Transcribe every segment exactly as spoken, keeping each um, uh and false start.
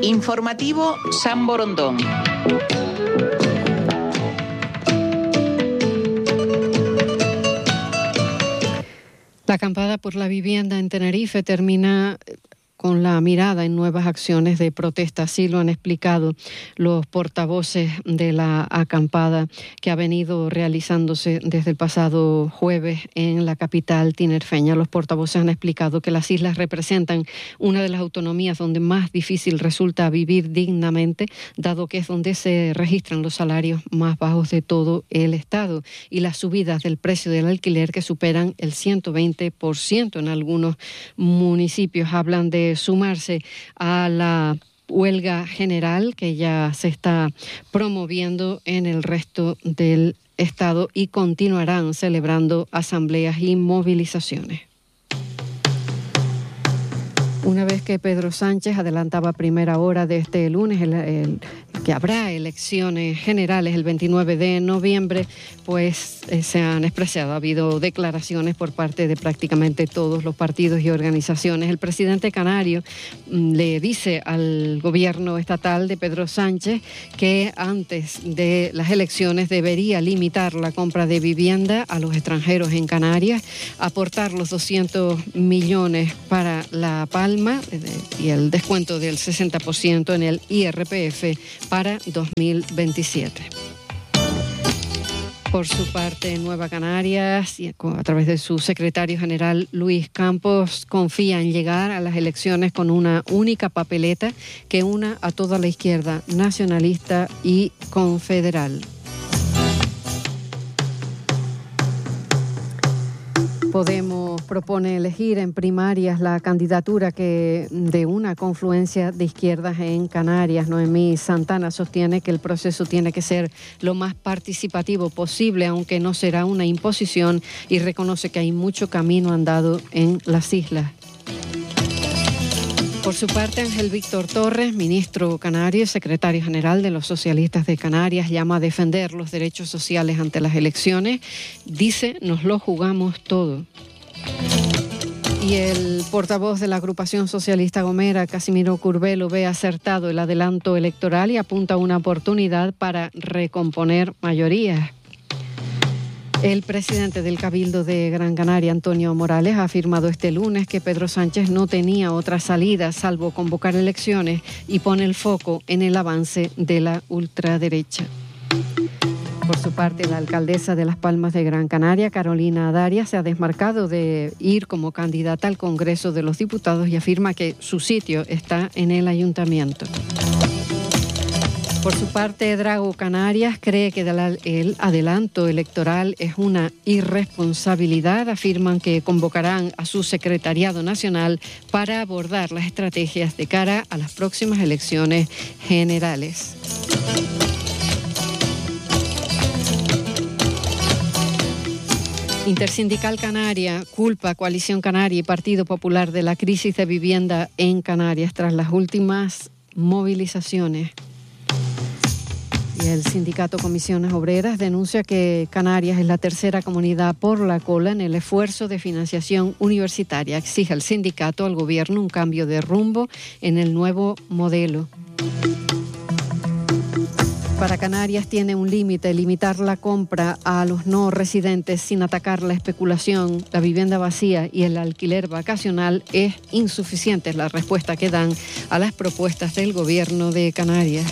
Informativo San Borondón. La acampada por la vivienda en Tenerife termina con la mirada en nuevas acciones de protesta. Así lo han explicado los portavoces de la acampada que ha venido realizándose desde el pasado jueves en la capital tinerfeña. Los portavoces han explicado que las islas representan una de las autonomías donde más difícil resulta vivir dignamente, dado que es donde se registran los salarios más bajos de todo el estado y las subidas del precio del alquiler que superan el ciento veinte por ciento en algunos municipios. Hablan de sumarse a la huelga general que ya se está promoviendo en el resto del estado y continuarán celebrando asambleas y movilizaciones. Una vez que Pedro Sánchez adelantaba a primera hora de este lunes el, el, que habrá elecciones generales el veintinueve de noviembre, pues eh, se han expresado, ha habido declaraciones por parte de prácticamente todos los partidos y organizaciones. El presidente canario mm, le dice al gobierno estatal de Pedro Sánchez que antes de las elecciones debería limitar la compra de vivienda a los extranjeros en Canarias, aportar los doscientos millones para La Palma y el descuento del sesenta por ciento en el I R P F para dos mil veintisiete. Por su parte, Nueva Canarias, a través de su secretario general Luis Campos, confía en llegar a las elecciones con una única papeleta que una a toda la izquierda nacionalista y confederal. Podemos propone elegir en primarias la candidatura que de una confluencia de izquierdas en Canarias. Noemí Santana sostiene que el proceso tiene que ser lo más participativo posible, aunque no será una imposición, y reconoce que hay mucho camino andado en las islas. Por su parte, Ángel Víctor Torres, ministro canario y secretario general de los socialistas de Canarias, llama a defender los derechos sociales ante las elecciones. Dice, nos lo jugamos todo. Y el portavoz de la agrupación socialista Gomera, Casimiro Curbelo, ve acertado el adelanto electoral y apunta a una oportunidad para recomponer mayorías. El presidente del Cabildo de Gran Canaria, Antonio Morales, ha afirmado este lunes que Pedro Sánchez no tenía otra salida salvo convocar elecciones y pone el foco en el avance de la ultraderecha. Por su parte, la alcaldesa de Las Palmas de Gran Canaria, Carolina Darias, se ha desmarcado de ir como candidata al Congreso de los Diputados y afirma que su sitio está en el ayuntamiento. Por su parte, Drago Canarias cree que el adelanto electoral es una irresponsabilidad. Afirman que convocarán a su secretariado nacional para abordar las estrategias de cara a las próximas elecciones generales. Intersindical Canaria culpa a Coalición Canaria y Partido Popular de la crisis de vivienda en Canarias tras las últimas movilizaciones. Y el sindicato Comisiones Obreras denuncia que Canarias es la tercera comunidad por la cola en el esfuerzo de financiación universitaria. Exige al sindicato al gobierno un cambio de rumbo en el nuevo modelo. Para Canarias tiene un límite, limitar la compra a los no residentes sin atacar la especulación, la vivienda vacía y el alquiler vacacional es insuficiente, es la respuesta que dan a las propuestas del gobierno de Canarias.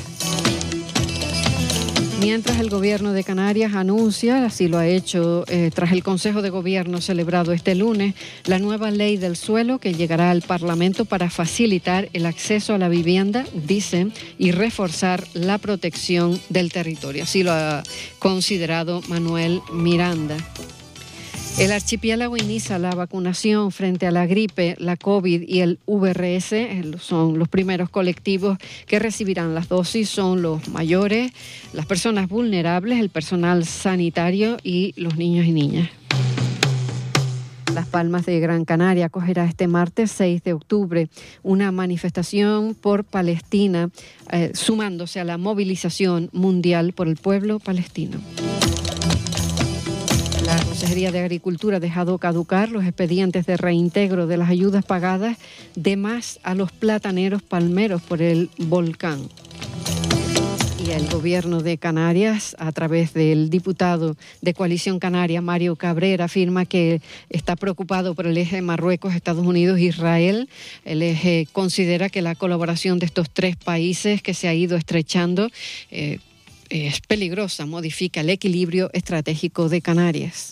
Mientras el gobierno de Canarias anuncia, así lo ha hecho eh, tras el Consejo de Gobierno celebrado este lunes, la nueva ley del suelo que llegará al Parlamento para facilitar el acceso a la vivienda, dicen, y reforzar la protección del territorio. Así lo ha considerado Manuel Miranda. El archipiélago inicia la vacunación frente a la gripe, la COVID y el V R S. Son los primeros colectivos que recibirán las dosis. Son los mayores, las personas vulnerables, el personal sanitario y los niños y niñas. Las Palmas de Gran Canaria acogerá este martes seis de octubre una manifestación por Palestina, eh, sumándose a la movilización mundial por el pueblo palestino. La Consejería de Agricultura ha dejado caducar los expedientes de reintegro de las ayudas pagadas de más a los plataneros palmeros por el volcán. Y el Gobierno de Canarias, a través del diputado de Coalición Canaria, Mario Cabrera, afirma que está preocupado por el eje Marruecos, Estados Unidos, Israel. El eje considera que la colaboración de estos tres países que se ha ido estrechando eh, es peligrosa, modifica el equilibrio estratégico de Canarias.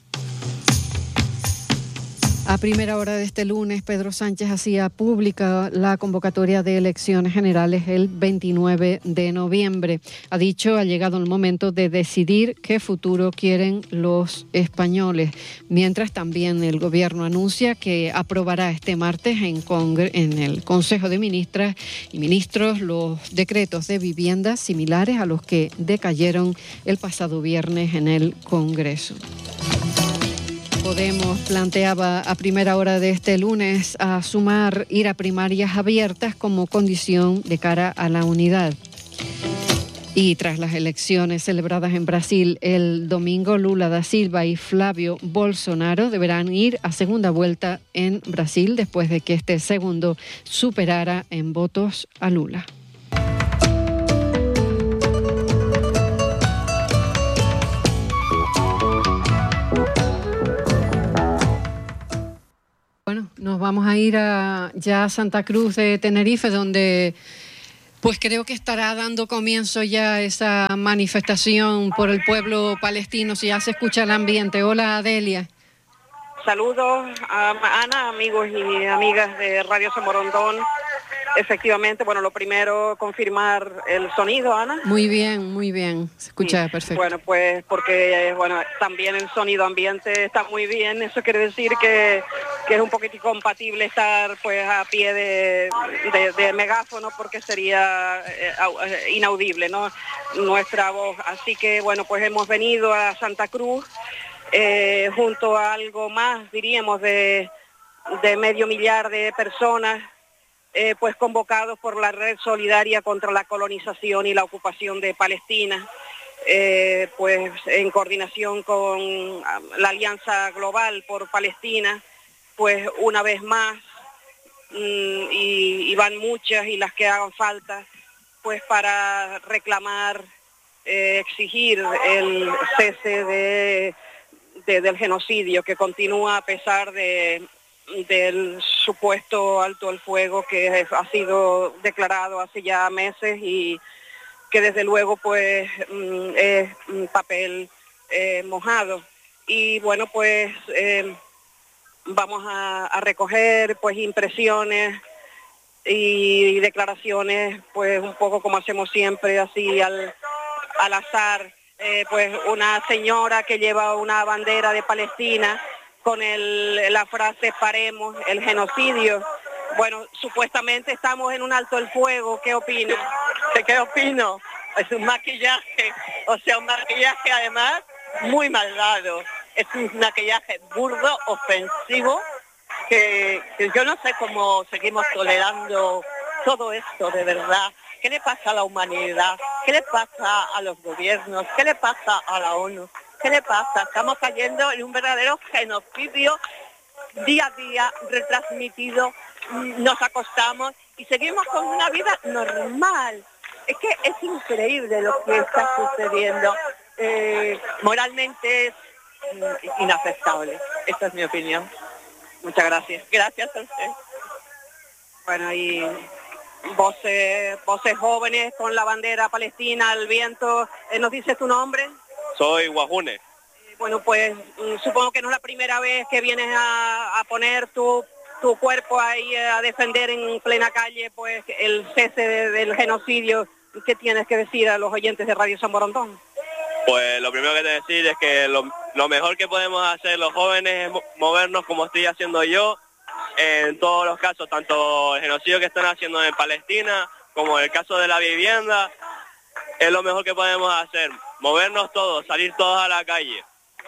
A primera hora de este lunes, Pedro Sánchez hacía pública la convocatoria de elecciones generales el veintinueve de noviembre. Ha dicho, ha llegado el momento de decidir qué futuro quieren los españoles. Mientras también el Gobierno anuncia que aprobará este martes en, Congre- en el Consejo de Ministras y Ministros los decretos de vivienda similares a los que decayeron el pasado viernes en el Congreso. Podemos planteaba a primera hora de este lunes a sumar ir a primarias abiertas como condición de cara a la unidad. Y tras las elecciones celebradas en Brasil el domingo, Lula da Silva y Flávio Bolsonaro deberán ir a segunda vuelta en Brasil después de que este segundo superara en votos a Lula. Bueno, nos vamos a ir a, ya a Santa Cruz de Tenerife, donde pues creo que estará dando comienzo ya esa manifestación por el pueblo palestino, si ya se escucha el ambiente. Hola, Adelia. Saludos a Ana, amigos y amigas de Radio San Borondón. Efectivamente, bueno, lo primero, confirmar el sonido, Ana. Muy bien, muy bien, se escucha sí. Perfecto. Bueno, pues porque, bueno, también el sonido ambiente está muy bien, eso quiere decir que, que es un poquito incompatible estar pues a pie de, de, de megáfono, porque sería eh, inaudible, ¿no?, nuestra voz. Así que, bueno, pues hemos venido a Santa Cruz eh, junto a algo más, diríamos, de, de medio millar de personas, Eh, pues convocados por la Red Solidaria contra la Colonización y la Ocupación de Palestina, eh, pues en coordinación con la Alianza Global por Palestina, pues una vez más, mmm, y, y van muchas y las que hagan falta, pues para reclamar, eh, exigir el cese de, de, del genocidio que continúa a pesar de del supuesto alto el fuego que ha sido declarado hace ya meses y que desde luego pues es un papel eh, mojado. Y bueno, pues eh, vamos a, a recoger pues impresiones y declaraciones pues un poco como hacemos siempre, así al, al azar. Eh, pues una señora que lleva una bandera de Palestina con el, la frase "paremos el genocidio". Bueno, supuestamente estamos en un alto el fuego. ¿Qué opina? ¿Qué opino? Es un maquillaje, o sea, un maquillaje además muy malvado. Es un maquillaje burdo, ofensivo, que, que yo no sé cómo seguimos tolerando todo esto, de verdad. ¿Qué le pasa a la humanidad? ¿Qué le pasa a los gobiernos? ¿Qué le pasa a la ONU? ¿Qué le pasa? Estamos cayendo en un verdadero genocidio día a día, retransmitido. Nos acostamos y seguimos con una vida normal. Es que es increíble lo que está sucediendo. Eh, moralmente es inaceptable. Esta es mi opinión. Muchas gracias. Gracias a usted. Bueno, y voces, voces jóvenes con la bandera palestina al viento. ¿Nos dices tu nombre? Soy Guajune. Bueno, pues supongo que no es la primera vez que vienes a, a poner tu, tu cuerpo ahí a defender en plena calle pues el cese de, del genocidio. ¿Qué tienes que decir a los oyentes de Radio San Borondón? Pues lo primero que te decir es que lo, lo mejor que podemos hacer los jóvenes es movernos como estoy haciendo yo en todos los casos, tanto el genocidio que están haciendo en Palestina como el caso de la vivienda. Es lo mejor que podemos hacer, movernos todos, salir todos a la calle.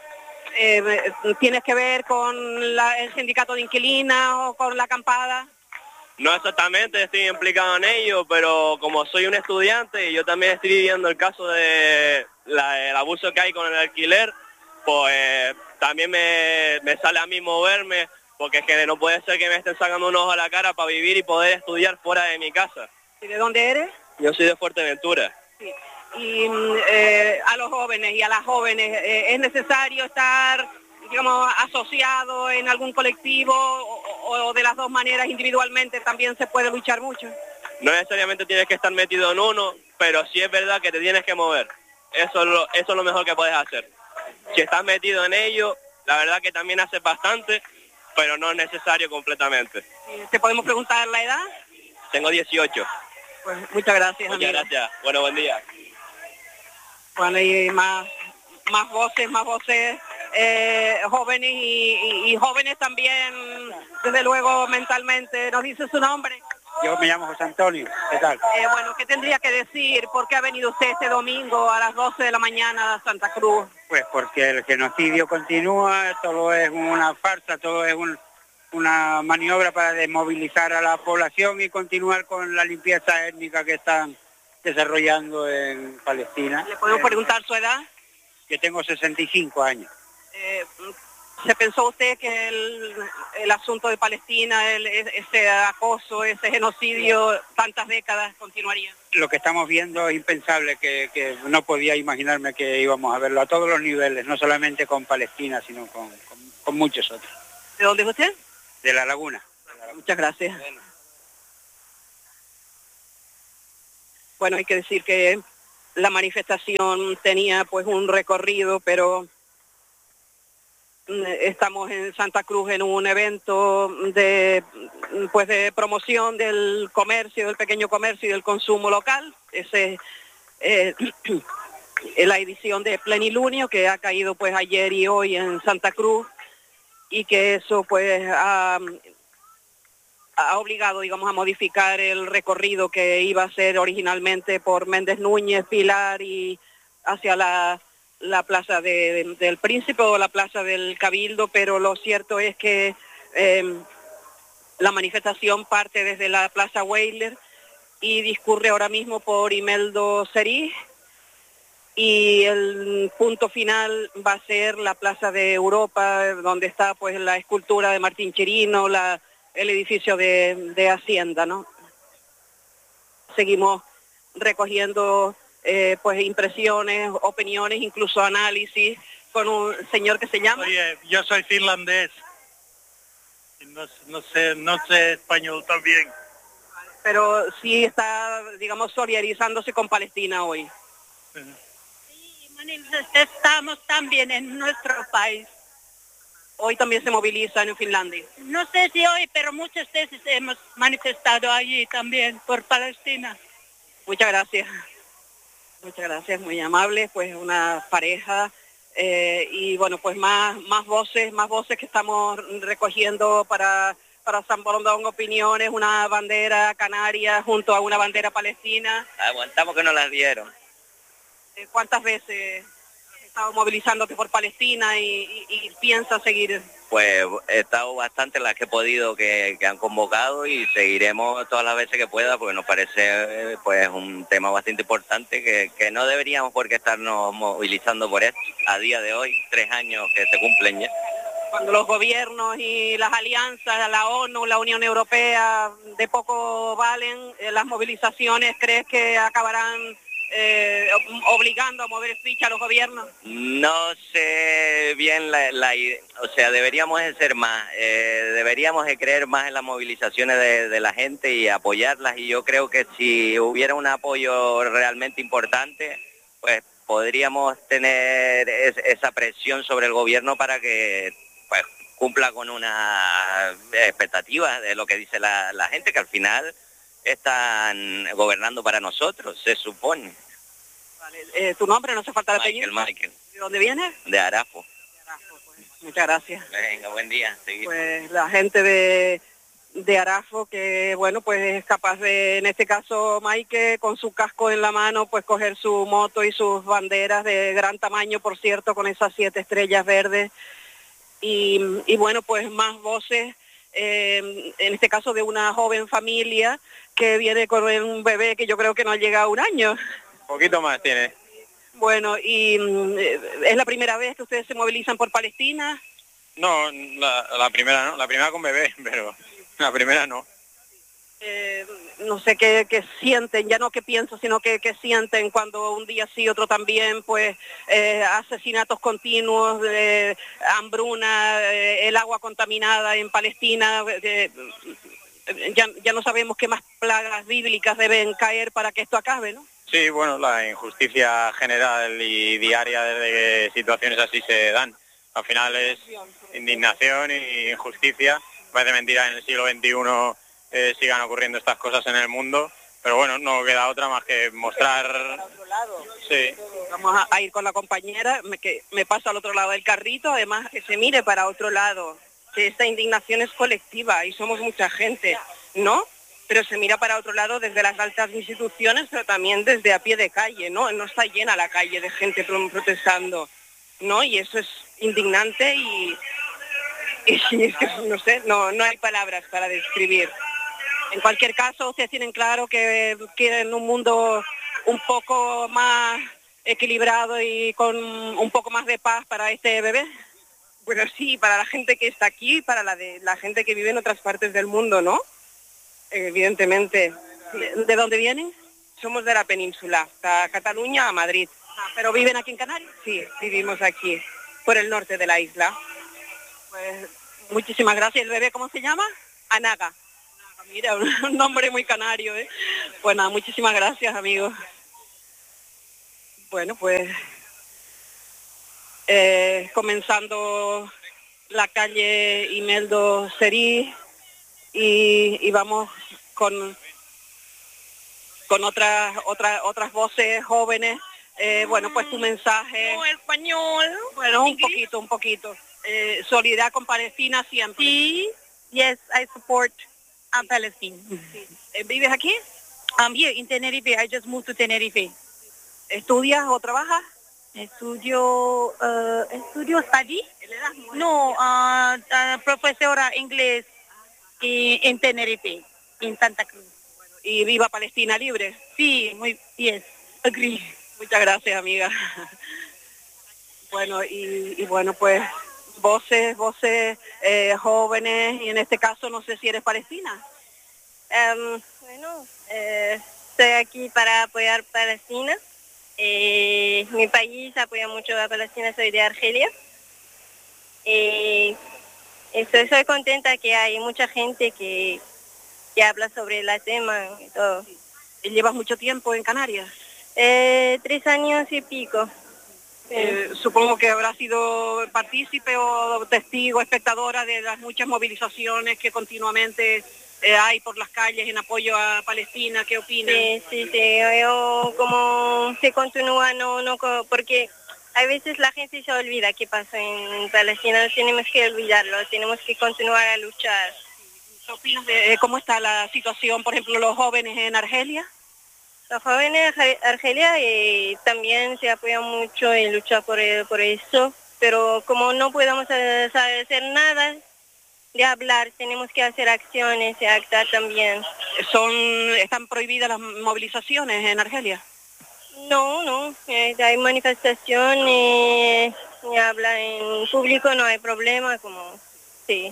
Eh, ¿Tienes que ver con la, el sindicato de inquilinas o con la acampada? No exactamente estoy implicado en ello, pero como soy un estudiante y yo también estoy viviendo el caso de la, el abuso que hay con el alquiler, pues también me, me sale a mí moverme, porque es que no puede ser que me estén sacando un ojo a la cara para vivir y poder estudiar fuera de mi casa. ¿Y de dónde eres? Yo soy de Fuerteventura. Sí. Y eh, a los jóvenes y a las jóvenes, eh, ¿es necesario estar, digamos, asociado en algún colectivo o, o de las dos maneras individualmente también se puede luchar mucho? No necesariamente tienes que estar metido en uno, pero sí es verdad que te tienes que mover. Eso es lo, eso es lo mejor que puedes hacer. Si estás metido en ello, la verdad que también haces bastante, pero no es necesario completamente. ¿Te podemos preguntar la edad? Tengo dieciocho. Pues muchas gracias, Muchas amigo. gracias. Bueno, buen día. Bueno, y más, más voces, más voces eh, jóvenes y, y, y jóvenes también, desde luego, mentalmente. ¿Nos dice su nombre? Yo me llamo José Antonio, ¿qué tal? Eh, bueno, ¿qué tendría que decir? ¿Por qué ha venido usted este domingo a las doce de la mañana a Santa Cruz? Pues porque el genocidio continúa, todo es una farsa, todo es un, una maniobra para desmovilizar a la población y continuar con la limpieza étnica que están desarrollando en Palestina. ¿Le podemos preguntar su edad? Yo tengo sesenta y cinco años. Eh, ¿Se pensó usted que el, el asunto de Palestina, el, ese acoso, ese genocidio, tantas décadas continuaría? Lo que estamos viendo es impensable, que, que no podía imaginarme que íbamos a verlo a todos los niveles, no solamente con Palestina, sino con, con, con muchos otros. ¿De dónde es usted? De La Laguna. Muchas gracias. Bueno. Bueno, hay que decir que la manifestación tenía pues un recorrido, pero estamos en Santa Cruz en un evento de pues de promoción del comercio, del pequeño comercio y del consumo local. Ese es eh, la edición de Plenilunio que ha caído pues ayer y hoy en Santa Cruz, y que eso pues ha, ha obligado, digamos, a modificar el recorrido que iba a ser originalmente por Méndez Núñez, Pilar y hacia la la plaza de, de, del Príncipe o la plaza del Cabildo, pero lo cierto es que eh, la manifestación parte desde la plaza Weiler y discurre ahora mismo por Imeldo Cerí, y el punto final va a ser la plaza de Europa, donde está pues la escultura de Martín Chirino, la, el edificio de, de Hacienda, ¿no? Seguimos recogiendo Eh, pues impresiones, opiniones, incluso análisis con un señor que se llama... Oye, yo soy finlandés, no, no sé no sé español también. Pero sí está, digamos, solidarizándose con Palestina hoy. Sí, manifestamos también en nuestro país. Hoy también se moviliza en Finlandia. No sé si hoy, pero muchas veces hemos manifestado allí también por Palestina. Muchas gracias. Muchas gracias, muy amable, pues una pareja eh, y bueno, pues más más voces, más voces que estamos recogiendo para, para San Borondón, opiniones, una bandera canaria junto a una bandera palestina. Aguantamos que nos las dieron. Eh, ¿Cuántas veces has estado movilizándote por Palestina y, y, y piensas seguir? Pues he estado bastante las que he podido que, que han convocado, y seguiremos todas las veces que pueda, porque nos parece pues un tema bastante importante que, que no deberíamos por qué estarnos movilizando por esto a día de hoy, tres años que se cumplen ya. Cuando los gobiernos y las alianzas, la ONU, la Unión Europea, de poco valen, eh, las movilizaciones, ¿crees que acabarán Eh, obligando a mover ficha a los gobiernos? No sé bien la, la o sea, deberíamos de ser más, eh, deberíamos de creer más en las movilizaciones de, de la gente y apoyarlas, y yo creo que si hubiera un apoyo realmente importante, pues podríamos tener es, esa presión sobre el gobierno para que pues cumpla con una expectativa de lo que dice la, la gente, que al final están gobernando para nosotros, se supone. Vale. Eh, ¿Tu nombre? No hace falta el apellido. Michael, Michael. ¿De dónde vienes? De Arafo. De Arafo, pues. Muchas gracias. Venga, buen día. Seguir. Pues la gente de, de Arafo, que bueno, pues es capaz de, en este caso Mike, con su casco en la mano, pues coger su moto y sus banderas de gran tamaño, por cierto, con esas siete estrellas verdes. Y, y bueno, pues más voces. Eh, en este caso de una joven familia que viene con un bebé que yo creo que no llega a un año. Un poquito más tiene. Bueno, ¿y mm, es la primera vez que ustedes se movilizan por Palestina? No, la, la primera no, la primera con bebé, pero la primera no. Eh, no sé qué, qué sienten, ya no qué pienso, sino qué, qué sienten cuando un día sí, otro también, pues eh, asesinatos continuos, eh, hambruna, eh, el agua contaminada en Palestina, eh, ya, ya no sabemos qué más plagas bíblicas deben caer para que esto acabe, ¿no? Sí, bueno, la injusticia general y diaria de situaciones así se dan. Al final es indignación y injusticia. Parece mentira en el siglo veintiuno eh, sigan ocurriendo estas cosas en el mundo, pero bueno, no queda otra más que mostrar... Sí. Vamos a, a ir con la compañera, me, que me pasa al otro lado del carrito, además que se mire para otro lado, que esta indignación es colectiva y somos mucha gente, ¿no? Pero se mira para otro lado desde las altas instituciones, pero también desde a pie de calle, ¿no? No está llena la calle de gente protestando, ¿no? Y eso es indignante y, y es que, no sé, no, no hay palabras para describir. En cualquier caso, ustedes tienen claro que quieren un mundo un poco más equilibrado y con un poco más de paz para este bebé. Bueno, sí, para la gente que está aquí, para la de la gente que vive en otras partes del mundo, ¿no? Evidentemente. ¿De, de dónde vienen? Somos de la península, a Cataluña, a Madrid. Ah, ¿pero viven aquí en Canarias? Sí, vivimos aquí, por el norte de la isla. Pues muchísimas gracias. ¿El bebé cómo se llama? Anaga. Mira, un nombre muy canario, ¿eh? Pues nada, muchísimas gracias, amigos. Bueno, pues eh, comenzando la calle Imeldo Serí y, y vamos con con otras otras otras voces jóvenes. Eh, bueno, pues tu mensaje. No, español. Bueno, un poquito, un poquito. Eh, solidaridad con Palestina siempre. Sí, yes, I support um, Palestine. Sí. ¿Vives aquí? I'm here in Tenerife. I just moved to Tenerife. ¿Estudias o trabajas? Estudio, uh, estudio study. No, uh, uh, profesora inglés y, en Tenerife, en Santa Cruz. Bueno, ¿y viva Palestina libre? Sí, muy bien. Agree. Muchas gracias, amiga. Bueno, y, y bueno, pues voces, voces eh, jóvenes, y en este caso no sé si eres palestina. Um, bueno, eh, estoy aquí para apoyar Palestina. Eh, mi país apoya mucho a Palestina, soy de Argelia. Eh, estoy, soy contenta que hay mucha gente que, que habla sobre el tema y todo. ¿Llevas mucho tiempo en Canarias? Eh, tres años y pico. Eh, supongo que habrá sido partícipe o testigo, espectadora de las muchas movilizaciones que continuamente eh, hay por las calles en apoyo a Palestina. ¿Qué opinas? Sí, sí, sí. Yo, como se continúa, no, no, porque a veces la gente se olvida qué pasa en Palestina. No tenemos que olvidarlo, tenemos que continuar a luchar. ¿Qué opinas de eh, cómo está la situación, por ejemplo, los jóvenes en Argelia? Los jóvenes de Argelia eh, también se apoyan mucho en luchar por, el, por eso, pero como no podemos hacer nada de hablar, tenemos que hacer acciones y actuar también. ¿Son, están prohibidas las movilizaciones en Argelia? No, no, eh, hay manifestaciones, y habla en público, no hay problema, como, sí.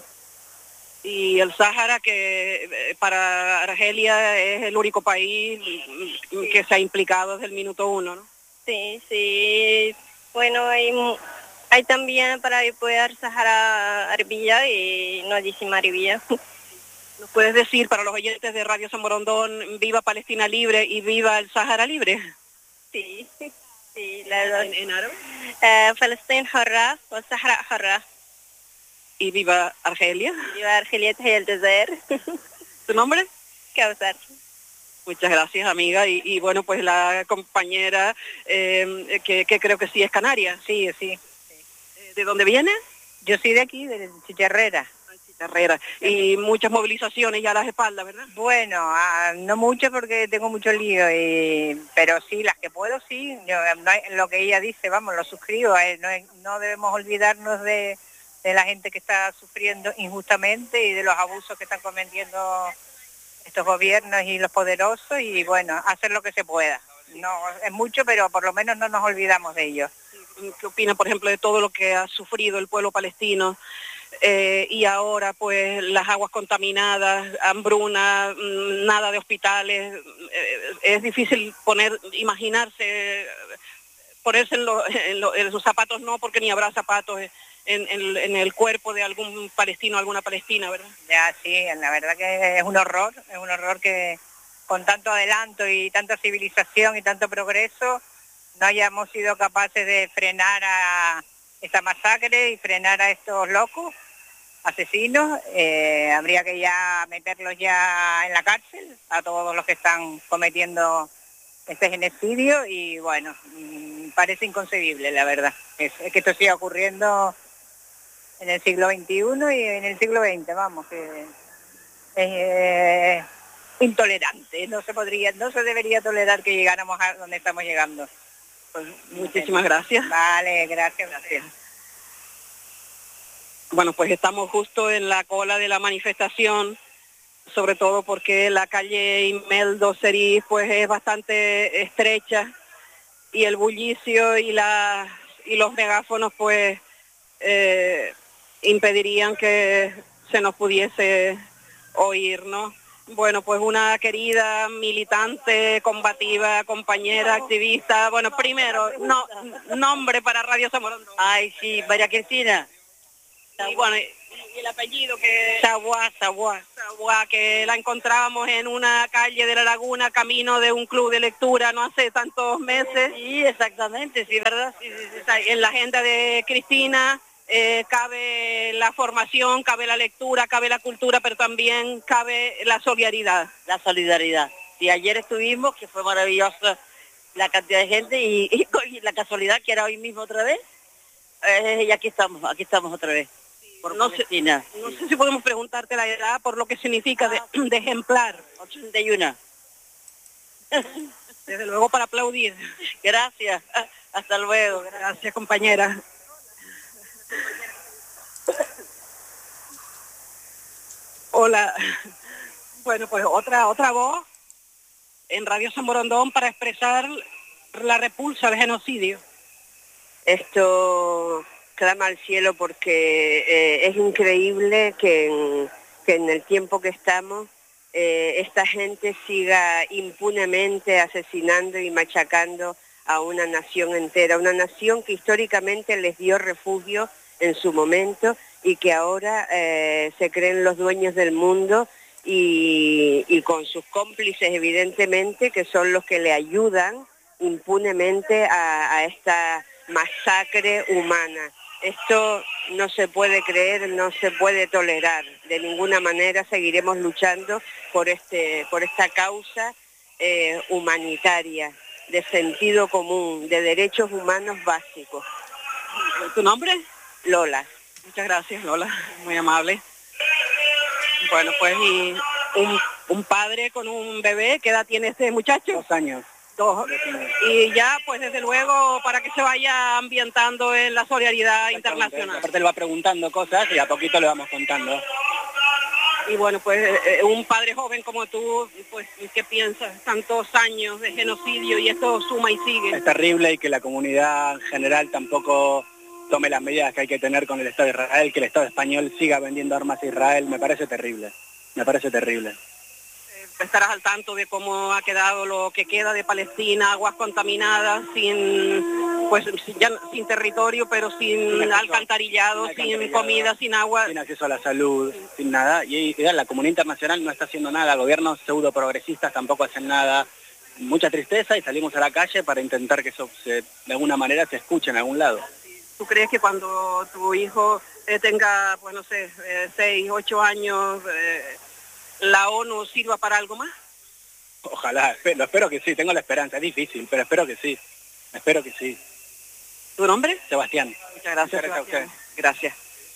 Y el Sáhara, que para Argelia es el único país que se ha implicado desde el minuto uno, ¿no? Sí, sí. Bueno, hay, hay también para apoyar Sáhara Arabia y Nordísima Arabia. ¿Nos puedes decir para los oyentes de Radio San Borondón, viva Palestina libre y viva el Sáhara libre? Sí, sí, la dos. ¿En, en árabe? Uh, Palestina Harra o Sáhara Harra. ¿Y viva Argelia? Viva Argelia y el Jazair. ¿Tu nombre? Kausar. Muchas gracias, amiga. Y, y bueno, pues la compañera, eh, que, que creo que sí es canaria. Sí, sí. ¿De dónde viene? Yo soy de aquí, de Chicharrera. Chicharrera. Y muchas movilizaciones ya a las espaldas, ¿verdad? Bueno, ah, no mucho porque tengo mucho lío, y, pero sí, las que puedo, sí. Yo, no hay, lo que ella dice, vamos, lo suscribo. Eh, no, no debemos olvidarnos de... de la gente que está sufriendo injustamente y de los abusos que están cometiendo estos gobiernos y los poderosos, y bueno, hacer lo que se pueda. No es mucho, pero por lo menos no nos olvidamos de ellos. ¿Qué opina, por ejemplo, de todo lo que ha sufrido el pueblo palestino? Eh, y ahora, pues, las aguas contaminadas, hambruna, nada de hospitales. Eh, es difícil poner, imaginarse, ponerse en, lo, en, lo, en sus zapatos, no, porque ni habrá zapatos en, en, en el cuerpo de algún palestino, alguna palestina, ¿verdad? Ya, sí, la verdad que es un horror, es un horror que con tanto adelanto y tanta civilización y tanto progreso no hayamos sido capaces de frenar a esta masacre y frenar a estos locos, asesinos. Eh, habría que ya meterlos ya en la cárcel a todos los que están cometiendo este genocidio y bueno, mmm, parece inconcebible la verdad. Es, es que esto siga ocurriendo en el siglo veintiuno y en el siglo veinte, vamos, que es eh, intolerante, no se podría, no se debería tolerar que llegáramos a donde estamos llegando. Pues muchísimas gracias. Vale, gracias. gracias. Bueno, pues estamos justo en la cola de la manifestación, sobre todo porque la calle Imeldo Cerí pues es bastante estrecha y el bullicio y, la, y los megáfonos pues eh, impedirían que se nos pudiese oír, ¿no? Bueno, pues una querida militante, combativa, compañera, activista. Bueno, primero, no, nombre para Radio Samborondón. Ay, sí, María Cristina. Y bueno, y el apellido que... Saguá, Saguá. Saguá, que la encontrábamos en una calle de La Laguna, camino de un club de lectura no hace tantos meses. Sí, exactamente, sí, ¿verdad? Sí, sí, sí. En la agenda de Cristina eh, cabe la formación, cabe la lectura, cabe la cultura, pero también cabe la solidaridad. La solidaridad. Y ayer estuvimos, que fue maravillosa la cantidad de gente y, y, y la casualidad que era hoy mismo otra vez. Eh, y aquí estamos, aquí estamos otra vez. No sé, no sé si podemos preguntarte la edad por lo que significa de, de ejemplar. ochenta y uno. Desde luego para aplaudir. Gracias. Hasta luego. Gracias, compañera. Hola. Bueno, pues otra otra voz en Radio Samborondón para expresar la repulsa al genocidio. Esto clama al cielo porque eh, es increíble que en, que en el tiempo que estamos eh, esta gente siga impunemente asesinando y machacando a una nación entera, una nación que históricamente les dio refugio en su momento y que ahora eh, se creen los dueños del mundo y, y con sus cómplices evidentemente, que son los que le ayudan impunemente a, a esta masacre humana. Esto no se puede creer, no se puede tolerar. De ninguna manera seguiremos luchando por, este, por esta causa eh, humanitaria, de sentido común, de derechos humanos básicos. ¿Tu nombre? Lola. Muchas gracias, Lola, muy amable. Bueno, pues y un, un padre con un bebé, ¿qué edad tiene este muchacho? Dos años. Dos. Y ya, pues desde luego, para que se vaya ambientando en la solidaridad internacional. Aparte le va preguntando cosas y a poquito le vamos contando. Y bueno, pues eh, un padre joven como tú, pues, ¿qué piensas? Tantos años de genocidio y esto suma y sigue. Es terrible y que la comunidad en general tampoco tome las medidas que hay que tener con el Estado de Israel, que el Estado español siga vendiendo armas a Israel, me parece terrible, me parece terrible. Estarás al tanto de cómo ha quedado lo que queda de Palestina, aguas contaminadas, sin pues ya sin territorio, pero sin, sin alcantarillado, sin, sin comida, sin agua. Sin acceso a la salud, sí. Sin nada. Y, y la comunidad internacional no está haciendo nada, gobiernos pseudo progresistas tampoco hacen nada. Mucha tristeza y salimos a la calle para intentar que eso se, de alguna manera se escuche en algún lado. ¿Tú crees que cuando tu hijo eh, tenga, pues no sé, eh, seis, ocho años, eh, la ONU sirva para algo más? Ojalá, lo espero que sí, tengo la esperanza, es difícil, pero espero que sí, espero que sí. ¿Tu nombre? Sebastián. Muchas gracias, Muchas gracias a ustedes. Gracias.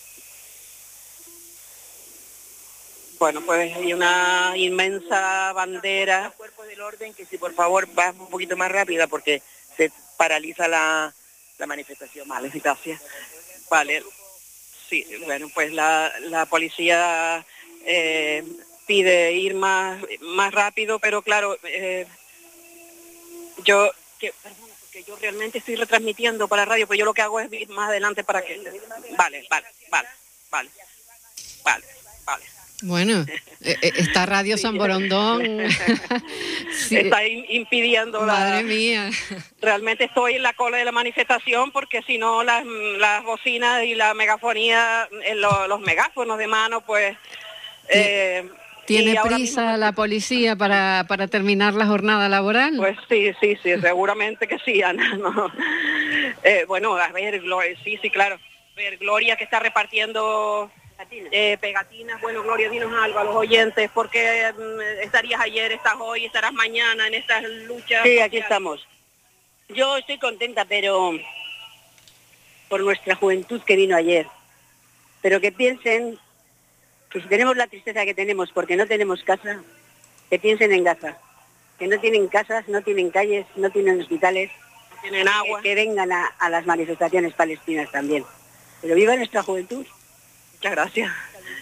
Bueno, pues hay una inmensa bandera. El cuerpo del orden, que si por favor vas un poquito más rápida porque se paraliza la, la manifestación. Vale, gracias. Vale, sí, bueno, pues la, la policía eh, pide ir más, más rápido, pero claro, eh, Yo, que, perdona, porque yo realmente estoy retransmitiendo para radio, pero yo lo que hago es ir más adelante para que... Vale, vale, vale, vale, vale, vale. Bueno, está Radio San Borondón. Sí. Está impidiendo la... Madre mía. Realmente estoy en la cola de la manifestación porque si no las, las bocinas y la megafonía, los, los megáfonos de mano, pues... Eh, ¿Tiene prisa mismo... la policía para, para terminar la jornada laboral? Pues sí, sí, sí, seguramente que sí, Ana. ¿No? Eh, bueno, a ver, Gloria, sí, sí, claro. A ver, Gloria que está repartiendo... Eh, pegatinas. Bueno, Gloria, dinos algo a los oyentes, ¿por qué eh, estarías ayer, estás hoy, estarás mañana en estas luchas? Sí, aquí estamos. Yo estoy contenta, pero por nuestra juventud que vino ayer. Pero que piensen que si tenemos la tristeza que tenemos porque no tenemos casa, que piensen en Gaza. Que no tienen casas, no tienen calles, no tienen hospitales, no tienen agua. Que, que vengan a, a las manifestaciones palestinas también. Pero viva nuestra juventud. Muchas gracias.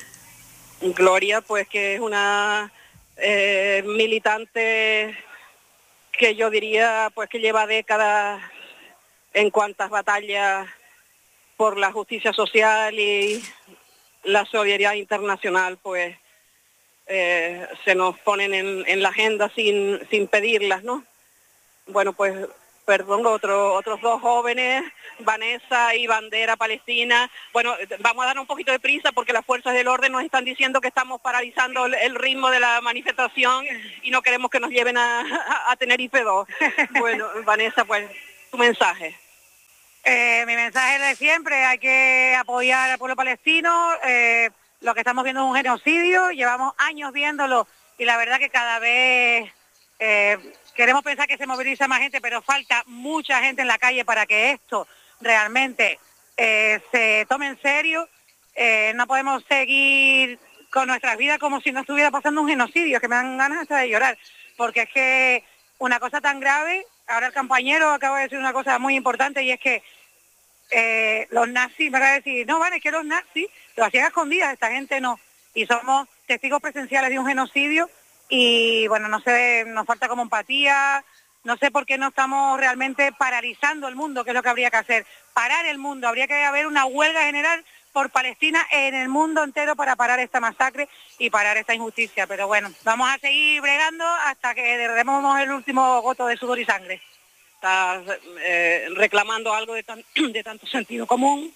Gloria, pues que es una eh, militante que yo diría pues que lleva décadas en cuantas batallas por la justicia social y la solidaridad internacional, pues eh, se nos ponen en, en la agenda sin, sin pedirlas, ¿no? Bueno, pues perdón, otro, otros dos jóvenes, Vanessa y Bandera Palestina. Bueno, vamos a dar un poquito de prisa porque las fuerzas del orden nos están diciendo que estamos paralizando el, el ritmo de la manifestación y no queremos que nos lleven a, a, a Tenerife dos. Bueno, Vanessa, pues tu mensaje. Eh, mi mensaje es de siempre, hay que apoyar al pueblo palestino. Eh, lo que estamos viendo es un genocidio, llevamos años viéndolo y la verdad que cada vez... Eh, queremos pensar que se moviliza más gente, pero falta mucha gente en la calle para que esto realmente eh, se tome en serio. Eh, no podemos seguir con nuestras vidas como si no estuviera pasando un genocidio, que me dan ganas hasta de llorar, porque es que una cosa tan grave, ahora el compañero acaba de decir una cosa muy importante y es que eh, los nazis, me va a decir, no, vale, es que los nazis lo hacían escondidas, esta gente no, y somos testigos presenciales de un genocidio. Y bueno, no sé, nos falta como empatía, no sé por qué no estamos realmente paralizando el mundo, que es lo que habría que hacer, parar el mundo, habría que haber una huelga general por Palestina en el mundo entero para parar esta masacre y parar esta injusticia, pero bueno, vamos a seguir bregando hasta que derramemos el último goto de sudor y sangre. Estás eh, reclamando algo de, tan, de tanto sentido común.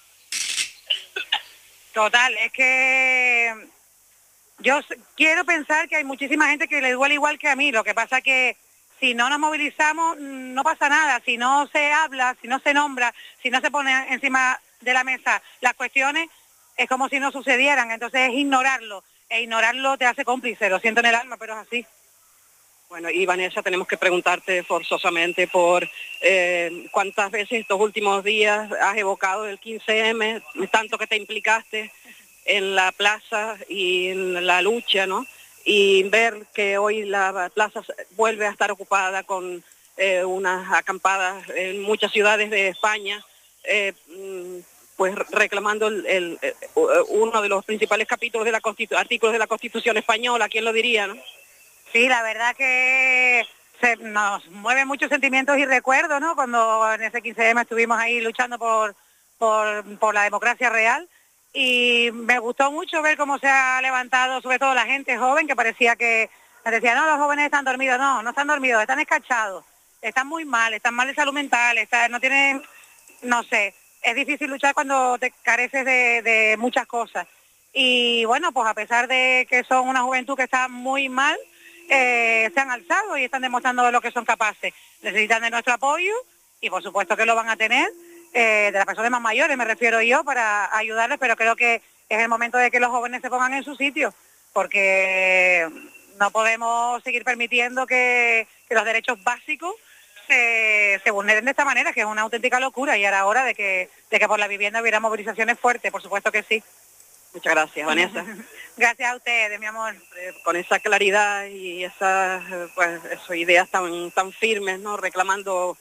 Total, es que... Yo quiero pensar que hay muchísima gente que le duele igual que a mí, lo que pasa que si no nos movilizamos no pasa nada, si no se habla, si no se nombra, si no se pone encima de la mesa las cuestiones, es como si no sucedieran, entonces es ignorarlo, e ignorarlo te hace cómplice, lo siento en el alma, pero es así. Bueno, y Vanessa, tenemos que preguntarte forzosamente por eh, cuántas veces estos últimos días has evocado el quince eme, tanto que te implicaste en la plaza y en la lucha, ¿no? Y ver que hoy la plaza vuelve a estar ocupada con eh, unas acampadas en muchas ciudades de España, eh, pues reclamando el, el, el, uno de los principales capítulos de la Constitu- artículos de la Constitución española, ¿quién lo diría, no? Sí, la verdad que se nos mueven muchos sentimientos y recuerdos, ¿no? Cuando en ese quince eme estuvimos ahí luchando por, por, por la democracia real. Y me gustó mucho ver cómo se ha levantado, sobre todo la gente joven, que parecía que me decía, no, los jóvenes están dormidos. No, no están dormidos, están escachados, están muy mal, están mal de salud mental, están, no tienen, no sé, es difícil luchar cuando te careces de, de muchas cosas. Y bueno, pues a pesar de que son una juventud que está muy mal, eh, se han alzado y están demostrando de lo que son capaces. Necesitan de nuestro apoyo y por supuesto que lo van a tener. Eh, de las personas más mayores me refiero yo, para ayudarles, pero creo que es el momento de que los jóvenes se pongan en su sitio, porque no podemos seguir permitiendo que, que los derechos básicos se, se vulneren de esta manera, que es una auténtica locura, y era hora de que, de que por la vivienda hubiera movilizaciones fuertes, por supuesto que sí. Muchas gracias, Vanessa. Gracias a ustedes, mi amor. Con esa claridad y esas, pues, esas ideas tan, tan firmes, ¿no? Reclamando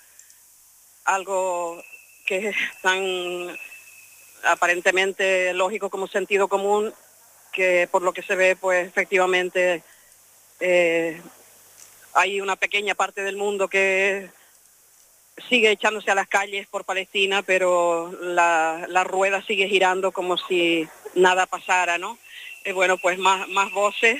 algo que es tan aparentemente lógico como sentido común, que por lo que se ve, pues efectivamente eh, hay una pequeña parte del mundo que sigue echándose a las calles por Palestina, pero la, la rueda sigue girando como si nada pasara, ¿no? Eh, bueno, pues más, más voces,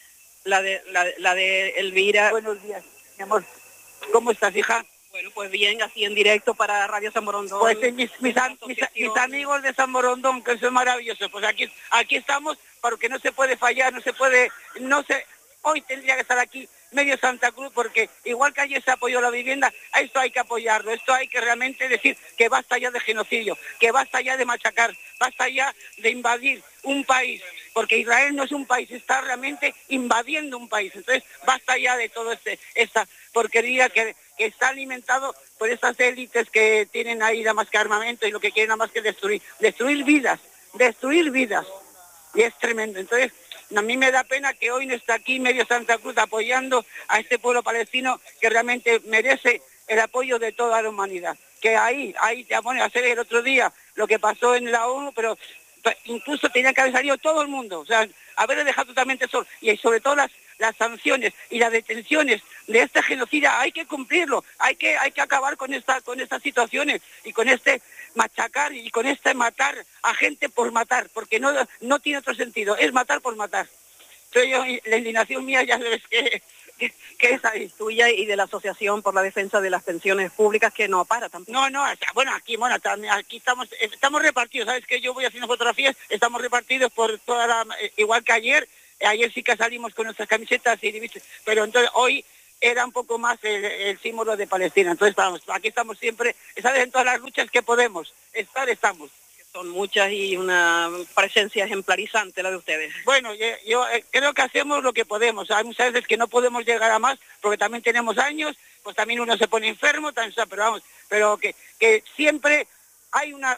la de, la, la de Elvira. Buenos días, mi amor. ¿Cómo estás, hija? Bueno, pues bien, así en directo para Radio San Borondón. Pues eh, mis, mis, mis, mis amigos de San Borondón, que son maravillosos, pues aquí, aquí estamos, porque no se puede fallar, no se puede, no se, hoy tendría que estar aquí medio Santa Cruz, porque igual que ayer se apoyó la vivienda, a esto hay que apoyarlo, esto hay que realmente decir que basta ya de genocidio, que basta ya de machacar, basta ya de invadir un país, porque Israel no es un país, está realmente invadiendo un país, entonces basta ya de todo este, esta porquería que, que está alimentado por estas élites que tienen ahí nada más que armamento y lo que quieren nada más que destruir, destruir vidas, destruir vidas, y es tremendo. Entonces, a mí me da pena que hoy no está aquí medio Santa Cruz apoyando a este pueblo palestino que realmente merece el apoyo de toda la humanidad. Que ahí, ahí, ya bueno, hacer el otro día lo que pasó en la ONU, pero incluso tenía que haber salido todo el mundo, o sea, haberle dejado totalmente solo, y sobre todo las, las sanciones y las detenciones de este genocida, hay que cumplirlo, hay que, hay que acabar con esta, con estas situaciones y con este machacar y con este matar a gente por matar, porque no, no tiene otro sentido, es matar por matar. Entonces yo, la indignación mía ya sabes que, que, que es ahí. Tuya y de la Asociación por la Defensa de las Pensiones Públicas, que no para tampoco. No, no, bueno, aquí, bueno, aquí estamos, estamos repartidos, ¿sabes? Que yo voy haciendo fotografías, estamos repartidos por toda la, igual que ayer, ayer sí que salimos con nuestras camisetas, y, pero entonces hoy era un poco más el, el símbolo de Palestina. Entonces vamos, aquí estamos siempre, ¿sabes? En todas las luchas que podemos estar, estamos. Son muchas y una presencia ejemplarizante la de ustedes. Bueno, yo, yo eh, creo que hacemos lo que podemos. Hay muchas veces que no podemos llegar a más porque también tenemos años, pues también uno se pone enfermo, también, pero vamos, pero que, que siempre hay una,